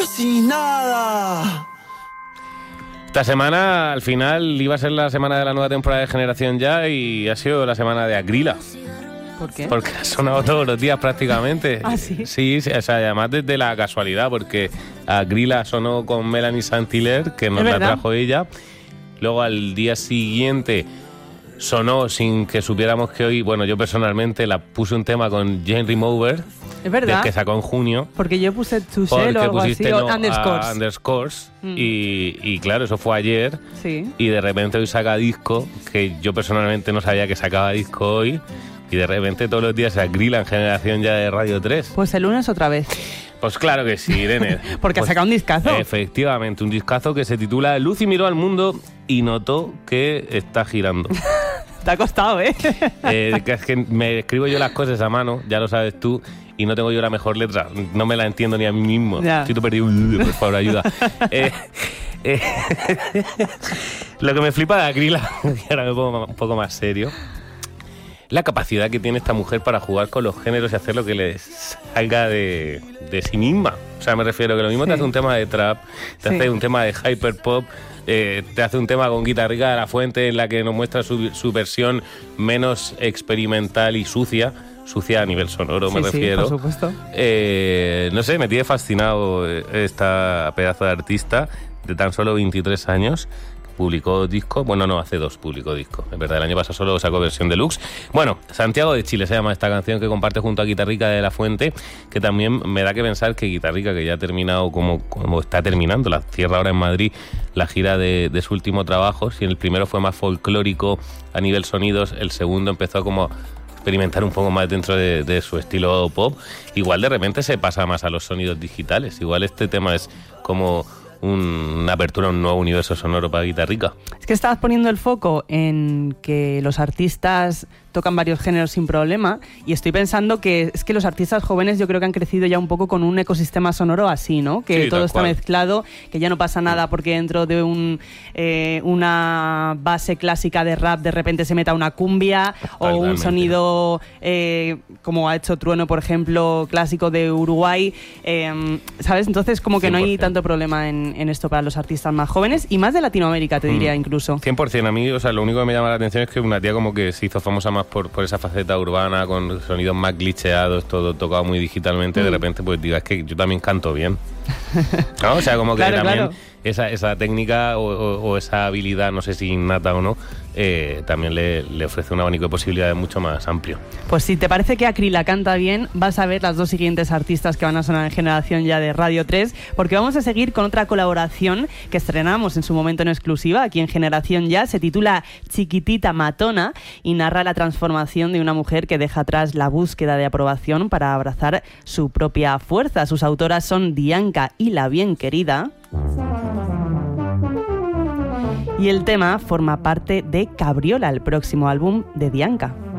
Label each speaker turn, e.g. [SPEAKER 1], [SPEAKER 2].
[SPEAKER 1] sin nada.
[SPEAKER 2] Esta semana, al final, iba a ser la semana de la nueva temporada de Generación Ya y ha sido la semana de Agrila.
[SPEAKER 3] ¿Por qué?
[SPEAKER 2] Porque ha sonado todos los días prácticamente.
[SPEAKER 3] ¿Ah, sí?
[SPEAKER 2] Sí, o sea, además desde la casualidad, porque Agrila sonó con Melanie Saint-Hilaire, que nos la trajo ella. Luego al día siguiente sonó sin que supiéramos que hoy, bueno, yo personalmente la puse un tema con Jane Remover.
[SPEAKER 3] Es verdad.
[SPEAKER 2] Que sacó en junio.
[SPEAKER 3] Porque yo puse Tushel o algo así, o
[SPEAKER 2] Underscores. Y claro, eso fue ayer.
[SPEAKER 3] Sí.
[SPEAKER 2] Y de repente hoy saca disco, que yo personalmente no sabía que sacaba disco hoy. Y de repente todos los días se Agrila en Generación Ya de Radio 3.
[SPEAKER 3] Pues el lunes otra vez.
[SPEAKER 2] Pues claro que sí, Irene.
[SPEAKER 3] Porque ha sacado un discazo.
[SPEAKER 2] Efectivamente, un discazo que se titula Lucy miró al mundo y notó que está girando.
[SPEAKER 3] Te ha costado, ¿eh?
[SPEAKER 2] Es que me escribo yo las cosas a mano, ya lo sabes tú, y no tengo yo la mejor letra. No me la entiendo ni a mí mismo.
[SPEAKER 3] Ya.
[SPEAKER 2] Estoy todo perdido. Por favor, ayuda. Lo que me flipa de Agrila, y ahora me pongo un poco más serio, la capacidad que tiene esta mujer para jugar con los géneros y hacer lo que le salga de sí misma. O sea, me refiero que lo mismo te hace un tema de trap, te hace un tema de hyperpop, te hace un tema con Guitarrica de la Fuente en la que nos muestra su versión menos experimental y sucia a nivel sonoro, me refiero.
[SPEAKER 3] Sí, por supuesto.
[SPEAKER 2] No sé, me tiene fascinado esta pedazo de artista de tan solo 23 años. Publicó disco, bueno, no, hace 2 publicó disco. Es verdad, el año pasado solo sacó versión deluxe. Bueno, Santiago de Chile se llama esta canción que comparte junto a Guitarrica de la Fuente, que también me da que pensar que Guitarrica, que ya ha terminado como está terminando, la cierra ahora en Madrid, la gira de su último trabajo. Si el primero fue más folclórico a nivel sonidos, el segundo empezó como experimentar un poco más dentro de su estilo pop. Igual de repente se pasa más a los sonidos digitales. Igual este tema es como una apertura a un nuevo universo sonoro para Guitarrica.
[SPEAKER 3] Es que estabas poniendo el foco en que los artistas tocan varios géneros sin problema, y estoy pensando que es que los artistas jóvenes yo creo que han crecido ya un poco con un ecosistema sonoro así, ¿no? Que todo está mezclado, que ya no pasa nada porque dentro de una base clásica de rap de repente se meta una cumbia o un sonido como ha hecho Trueno, por ejemplo, clásico de Uruguay, ¿sabes? Entonces como que 100%. No hay tanto problema en esto para los artistas más jóvenes y más de Latinoamérica, te diría incluso.
[SPEAKER 2] 100%. A mí, o sea, lo único que me llama la atención es que una tía como que se hizo famosa más por esa faceta urbana, con sonidos más glitcheados, todo tocado muy digitalmente, de repente pues diga, es que yo también canto bien. ¿No? O sea, como que también esa técnica o esa habilidad, no sé si innata o no, también le ofrece un abanico de posibilidades mucho más amplio.
[SPEAKER 3] Pues si te parece que Agrila canta bien, vas a ver las 2 siguientes artistas que van a sonar en Generación Ya de Radio 3, porque vamos a seguir con otra colaboración que estrenamos en su momento en exclusiva aquí en Generación Ya. Se titula Chiquitita Matona y narra la transformación de una mujer que deja atrás la búsqueda de aprobación para abrazar su propia fuerza. Sus autoras son Dianca y La Bien Querida. Y el tema forma parte de Cabriola, el próximo álbum de Dianca.